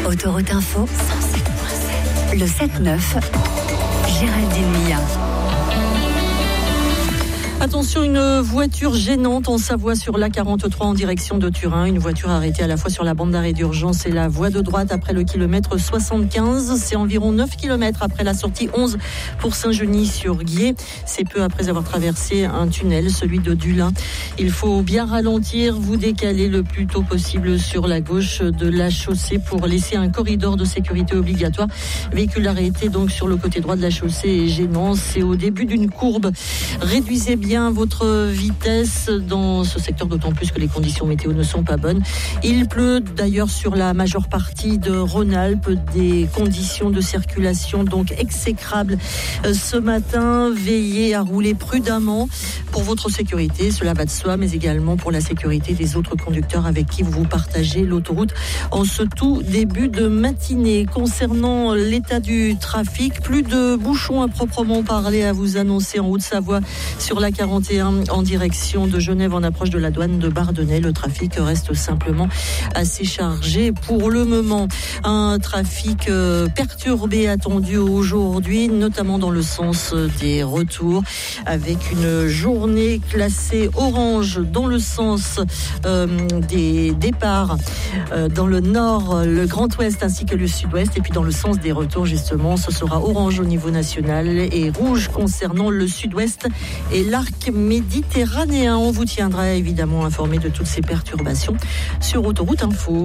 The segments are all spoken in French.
Autoroute Info, le 7-9, Géraldine Mia. Attention, une voiture gênante en Savoie sur l'A43 en direction de Turin. Une voiture arrêtée à la fois sur la bande d'arrêt d'urgence et la voie de droite après le kilomètre 75. C'est environ 9 km après la sortie 11 pour Saint-Genis-sur-Guiers. C'est peu après avoir traversé un tunnel, celui de Dulin. Il faut bien ralentir, vous décaler le plus tôt possible sur la gauche de la chaussée pour laisser un corridor de sécurité obligatoire. Véhicule arrêté donc sur le côté droit de la chaussée est gênant. C'est au début d'une courbe. Réduisez bien votre vitesse dans ce secteur, d'autant plus que les conditions météo ne sont pas bonnes. Il pleut d'ailleurs sur la majeure partie de Rhône-Alpes, des conditions de circulation donc exécrables ce matin. Veillez à rouler prudemment pour votre sécurité, cela va de soi, mais également pour la sécurité des autres conducteurs avec qui vous partagez l'autoroute en ce tout début de matinée. Concernant l'état du trafic, plus de bouchons à proprement parler à vous annoncer en Haute-Savoie sur la 41 en direction de Genève en approche de la douane de Bardonnay. Le trafic reste simplement assez chargé pour le moment. Un trafic perturbé attendu aujourd'hui, notamment dans le sens des retours, avec une journée classée orange dans le sens des départs dans le nord, le Grand Ouest ainsi que le Sud-Ouest, et puis dans le sens des retours justement, ce sera orange au niveau national et rouge concernant le Sud-Ouest et l'arc méditerranéen. On vous tiendra évidemment informé de toutes ces perturbations sur Autoroute Info.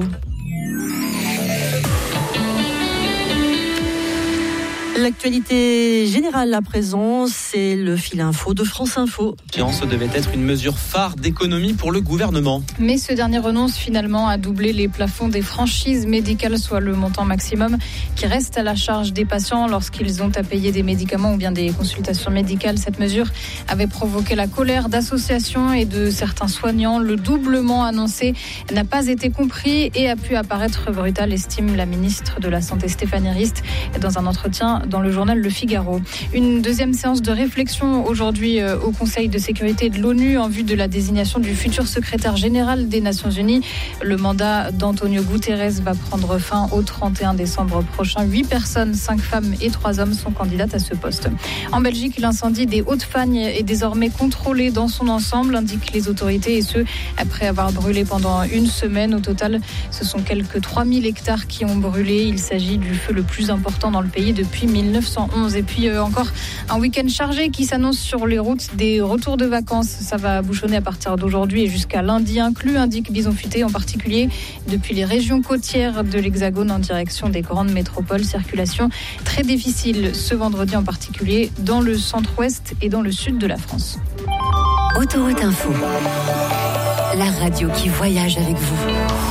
L'actualité générale à présent, c'est le fil info de France Info. Ce devait être une mesure phare d'économie pour le gouvernement. Mais ce dernier renonce finalement à doubler les plafonds des franchises médicales, soit le montant maximum qui reste à la charge des patients lorsqu'ils ont à payer des médicaments ou bien des consultations médicales. Cette mesure avait provoqué la colère d'associations et de certains soignants. Le doublement annoncé n'a pas été compris et a pu apparaître brutal, estime la ministre de la Santé Stéphanie Rist dans un entretien dans le journal Le Figaro. Une deuxième séance de réflexion aujourd'hui au Conseil de sécurité de l'ONU en vue de la désignation du futur secrétaire général des Nations Unies. Le mandat d'Antonio Guterres va prendre fin au 31 décembre prochain. 8 personnes, 5 femmes et 3 hommes sont candidates à ce poste. En Belgique, l'incendie des Hautes-Fagnes est désormais contrôlé dans son ensemble, indiquent les autorités, et ce, après avoir brûlé pendant une semaine. Au total, ce sont quelques 3000 hectares qui ont brûlé. Il s'agit du feu le plus important dans le pays depuis 1911. Et puis encore un week-end chargé qui s'annonce sur les routes des retours de vacances. Ça va bouchonner à partir d'aujourd'hui et jusqu'à lundi inclus, indique Bison Futé, en particulier depuis les régions côtières de l'Hexagone en direction des grandes métropoles. Circulation très difficile ce vendredi, en particulier dans le centre-ouest et dans le sud de la France. Autoroute Info, la radio qui voyage avec vous.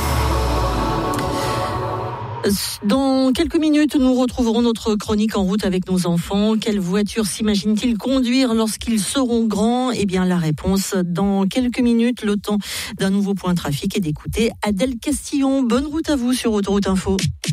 Dans quelques minutes, nous retrouverons notre chronique en route avec nos enfants. Quelle voiture s'imaginent-ils conduire lorsqu'ils seront grands ? Eh bien, la réponse dans quelques minutes, le temps d'un nouveau point trafic et d'écouter Adèle Castillon. Bonne route à vous sur Autoroute Info.